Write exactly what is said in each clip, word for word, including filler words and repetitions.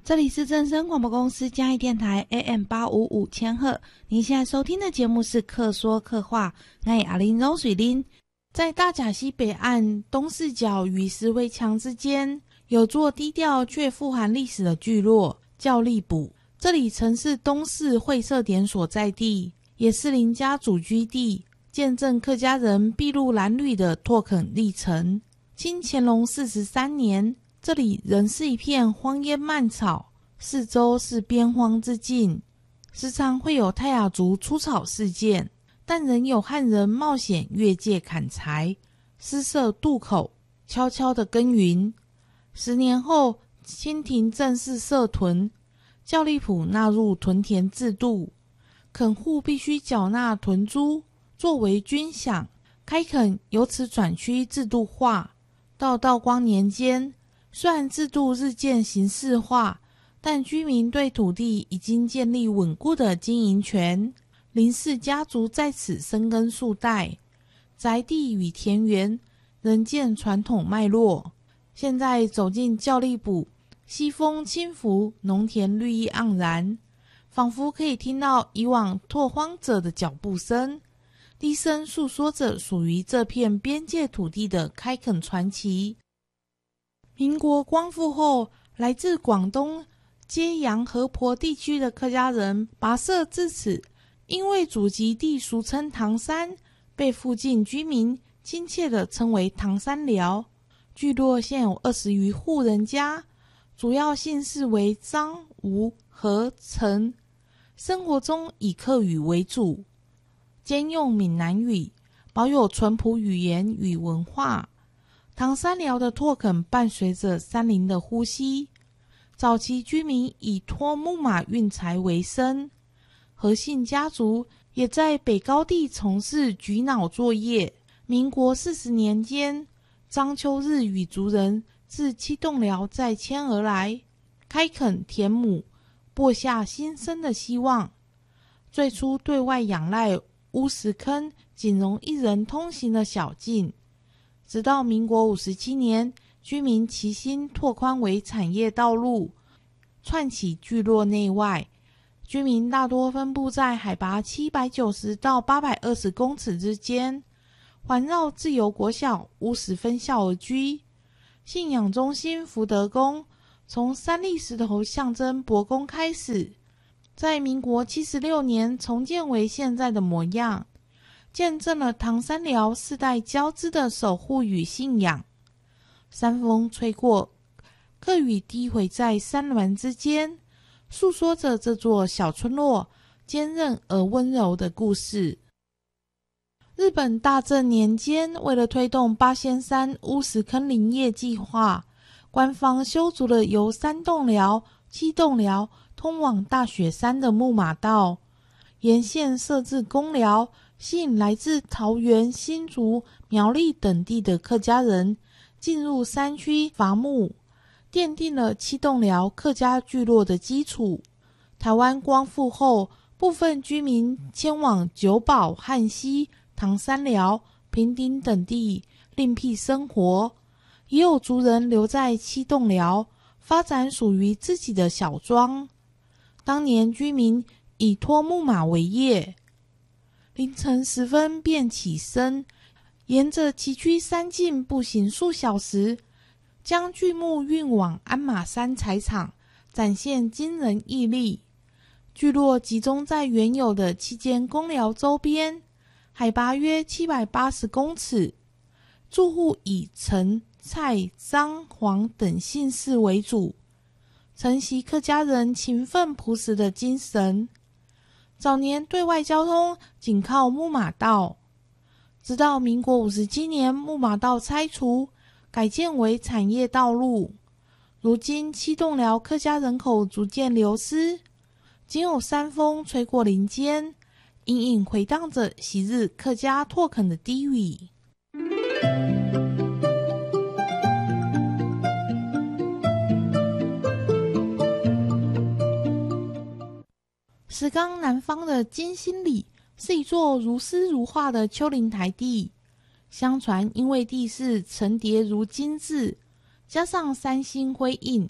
这里是正声广播公司嘉义电台 A M 八五五千赫，您现在收听的节目是客说客话，我是阿玲柔水玲。在大甲溪北岸东四角与石围墙之间，有座低调却富含历史的聚落教力埔，这里曾是东市会社点所在地，也是林家祖居地，见证客家人筚路蓝缕的拓垦历程。清乾隆四十三年，这里仍是一片荒烟蔓草，四周是边荒之境，时常会有泰雅族出草事件，但仍有汉人冒险越界砍柴，私设渡口，悄悄地耕耘。十年后，清廷正式设屯，教力埔纳入屯田制度，垦户必须缴纳屯租作为军饷，开垦由此转趋制度化。到道光年间，虽然制度日渐形式化，但居民对土地已经建立稳固的经营权，林氏家族在此生根数代，宅地与田园仍见传统脉络。现在走进教力埔，西风轻拂，农田绿意盎然，仿佛可以听到以往拓荒者的脚步声，低声诉说着属于这片边界土地的开垦传奇。民国光复后，来自广东揭阳河婆地区的客家人跋涉至此，因为祖籍地俗称唐山，被附近居民亲切地称为唐山寮。聚落现有二十余户人家，主要姓氏为张、吴、何、陈，生活中以客语为主，兼用闽南语，保有淳朴语言与文化。唐山寮的拓垦伴随着山林的呼吸，早期居民以拖木马运柴为生，何姓家族也在北高地从事举脑作业。民国四十年间，张秋日与族人自七洞寮再迁而来，开垦田亩，播下新生的希望。最初对外仰赖乌石坑仅容一人通行的小径，直到民国五十七年，居民齐心拓宽为产业道路，串起聚落内外。居民大多分布在海拔七百九十到八百二十公尺之间，环绕自由国小乌石分校而居。信仰中心福德宫从三粒石头象征伯公开始，在民国七十六年重建为现在的模样，见证了唐山寮世代交织的守护与信仰。山风吹过，客语低回在山峦之间，诉说着这座小村落坚韧而温柔的故事。日本大正年间，为了推动八仙山乌石坑林业计划，官方修筑了由三洞寮、七洞寮通往大雪山的木马道，沿线设置公寮，吸引来自桃园、新竹、苗栗等地的客家人进入山区伐木，奠定了七洞寮客家聚落的基础。台湾光复后，部分居民迁往九堡、旱溪、唐山寮、平顶等地另辟生活，也有族人留在七洞寮，发展属于自己的小庄。当年居民以拖木马为业，凌晨时分便起身，沿着崎岖山径步行数小时，将巨木运往鞍马山柴厂，展现惊人毅力。聚落集中在原有的七间公寮周边，海拔约七百八十公尺，住户以陈、蔡、张、黄等姓氏为主，承袭客家人勤奋朴实的精神。早年对外交通仅靠木马道，直到民国五十七年木马道拆除，改建为产业道路。如今七洞寮客家人口逐渐流失，仅有山风吹过林间，隐隐回荡着昔日客家拓垦的低语。石冈南方的金星里是一座如诗如画的丘陵台地，相传因为地势层叠如金字，加上山星辉映，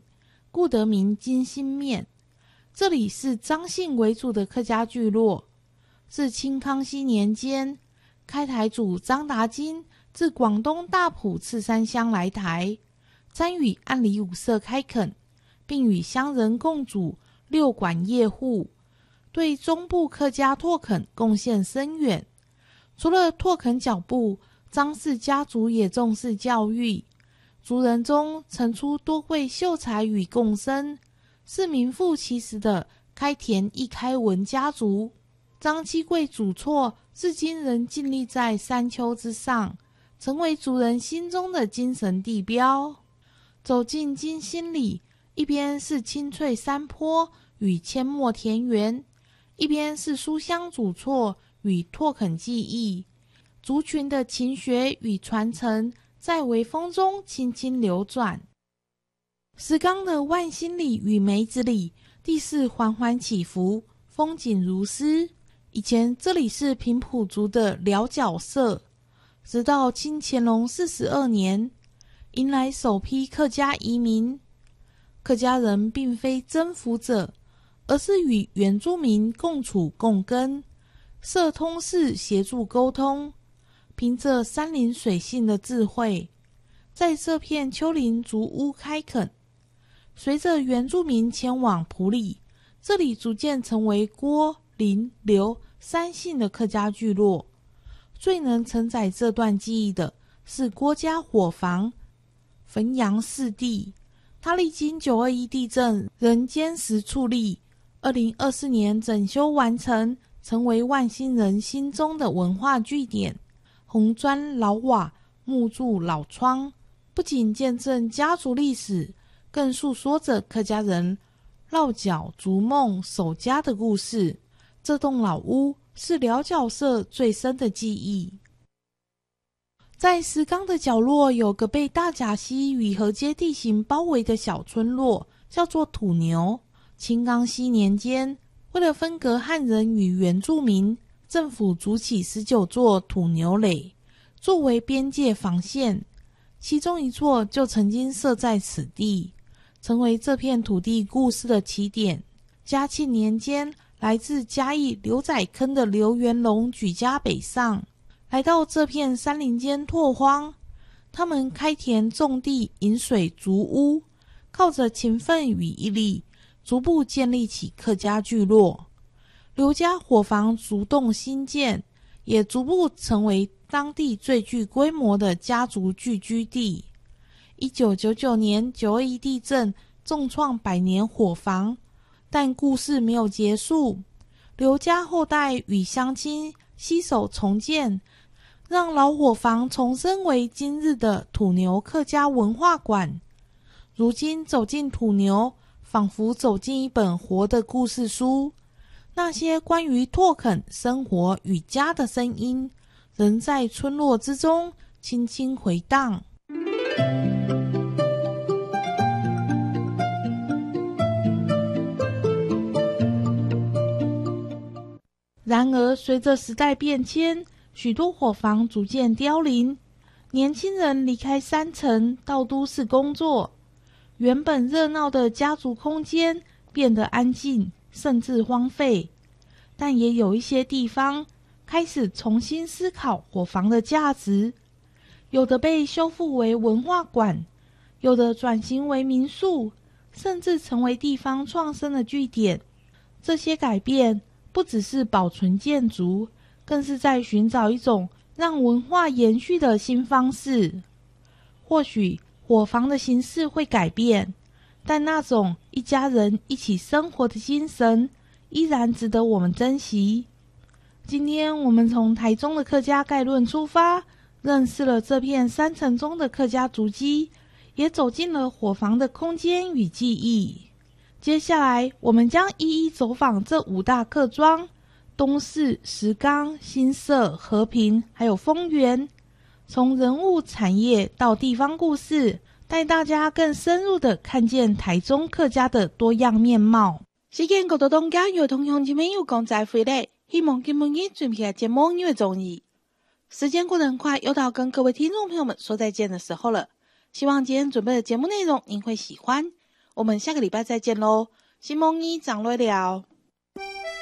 故得名金星面。这里是张姓为主的客家聚落，自清康熙年间，开台主张达金自广东大埔赤山乡来台，参与安里五社开垦，并与乡人共主六管业户，对中部客家拓垦贡献深远。除了拓垦脚步，张氏家族也重视教育，族人中曾出多位秀才与贡生，是名副其实的开田易开文家族。张七贵祖厝至今仍静立在山丘之上，成为族人心中的精神地标。走进金星里，一边是青翠山坡与阡陌田园，一边是书香祖厝与拓垦技艺，族群的勤学与传承在微风中轻轻流转。石冈的万兴里与梅子里，地势缓缓起伏，风景如诗。以前这里是平埔族的寮角社，直到清乾隆四十二年，迎来首批客家移民。客家人并非征服者，而是与原住民共处共耕，社通事协助沟通，凭着山林水性的智慧，在这片丘陵竹屋开垦。随着原住民前往埔里，这里逐渐成为郭、林、刘三姓的客家聚落。最能承载这段记忆的是郭家伙房汾阳四地，它历经九二一地震仍坚实矗立，二零二四年整修完成，成为万兴人心中的文化据点。红砖老瓦，木柱老窗，不仅见证家族历史，更诉说着客家人落脚逐梦守家的故事。这栋老屋是寮角社最深的记忆。在石冈的角落，有个被大甲溪与河街地形包围的小村落，叫做土牛。清康熙年间，为了分隔汉人与原住民，政府筑起十九座土牛垒，作为边界防线。其中一座就曾经设在此地，成为这片土地故事的起点。嘉庆年间，来自嘉义刘仔坑的刘元龙举家北上，来到这片山林间拓荒。他们开田种地，引水筑屋，靠着勤奋与毅力，逐步建立起客家聚落。刘家伙房逐栋兴建，也逐步成为当地最具规模的家族聚居地。一九九九年九二一地震重创百年伙房，但故事没有结束。刘家后代与乡亲携手重建，让老伙房重生为今日的土牛客家文化馆。如今走进土牛，仿佛走进一本活的故事书，那些关于拓垦、生活与家的声音，仍在村落之中轻轻回荡。然而，随着时代变迁，许多伙房逐渐凋零，年轻人离开山城到都市工作，原本热闹的家族空间变得安静，甚至荒废。但也有一些地方开始重新思考伙房的价值，有的被修复为文化馆，有的转型为民宿，甚至成为地方创生的据点。这些改变不只是保存建筑，更是在寻找一种让文化延续的新方式。或许伙房的形式会改变，但那种一家人一起生活的精神依然值得我们珍惜。今天我们从台中的客家概论出发，认识了这片山城中的客家足迹，也走进了伙房的空间与记忆。接下来我们将一一走访这五大客庄：东势、石冈、新社、和平还有丰原，从人物产业到地方故事，带大家更深入的看见台中客家的多样面貌。时间過到東家，又同鄉親們又講再會咧，希望今日準備嘅節目你會中意。時間過得很快，又到跟各位聽眾朋友們說再見的時候了。希望今天準備的節目內容您會喜歡。 我们下个礼拜再见喽，新梦一长累了。